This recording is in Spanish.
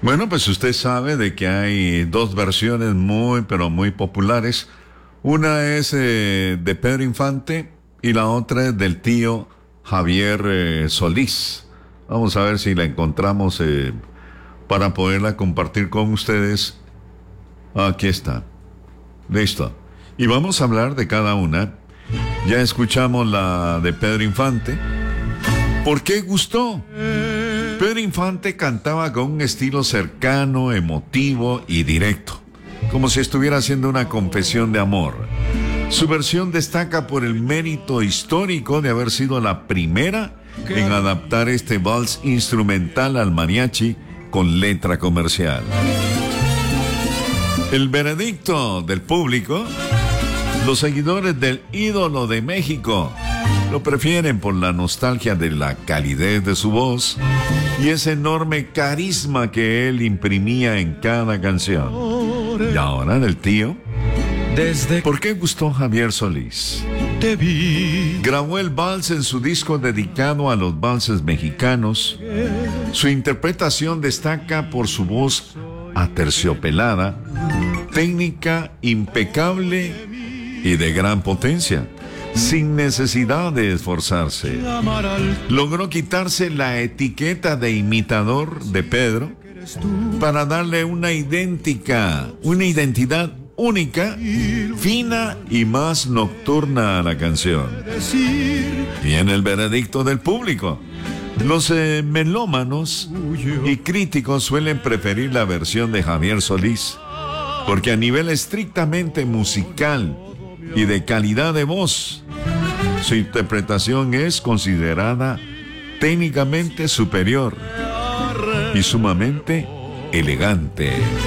Bueno, pues usted sabe de que hay dos versiones muy, pero muy populares. Una es de Pedro Infante y la otra es del tío Javier Solís. Vamos a ver si la encontramos para poderla compartir con ustedes. Aquí está. Listo. Y vamos a hablar de cada una. Ya escuchamos la de Pedro Infante. ¿Por qué gustó? Pedro Infante cantaba con un estilo cercano, emotivo y directo, como si estuviera haciendo una confesión de amor. Su versión destaca por el mérito histórico de haber sido la primera en adaptar este vals instrumental al mariachi con letra comercial. El veredicto del público: los seguidores del ídolo de México lo prefieren por la nostalgia de la calidez de su voz y ese enorme carisma que él imprimía en cada canción. Y ahora del tío. ¿Por qué gustó Javier Solís? Grabó el vals en su disco dedicado a los valses mexicanos. Su interpretación destaca por su voz aterciopelada, técnica impecable y de gran potencia, sin necesidad de esforzarse. Logró quitarse la etiqueta de imitador de Pedro para darle una identidad única, fina y más nocturna a la canción. Y en el veredicto del público, los melómanos y críticos suelen preferir la versión de Javier Solís, porque a nivel estrictamente musical y de calidad de voz, su interpretación es considerada técnicamente superior y sumamente elegante.